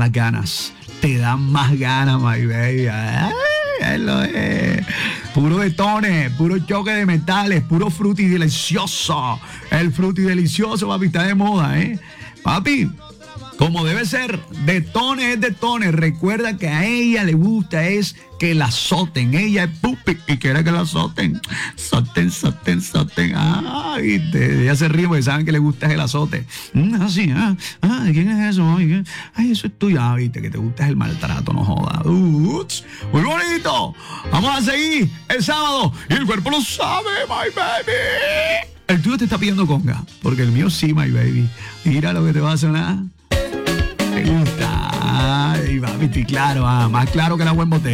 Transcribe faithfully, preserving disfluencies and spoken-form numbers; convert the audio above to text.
más ganas. Te dan más ganas, my baby. Ay, ahí lo es. Puro detones, puro choque de metales, puro fruti delicioso. El fruti delicioso, papi, está de moda, ¿eh? Papi, como debe ser, detones es detones. Recuerda que a ella le gusta es que la azoten. Ella es pupi y quiere que la azoten. Soten, soten, soten. Ah, viste. Ella se ríe porque saben que le gusta el azote. Mm, así, ah, ah, ¿de quién es eso? Ay, ay, eso es tuyo. Ah, viste, que te gusta el maltrato, no jodas. Uts, muy bonito. Vamos a seguir el sábado y el cuerpo lo sabe, my baby. El tuyo te está pidiendo conga, porque el mío sí, my baby. Mira lo que te va a sonar. ¿Te gusta? Ay, papi, claro, ah, más claro que la buen botella.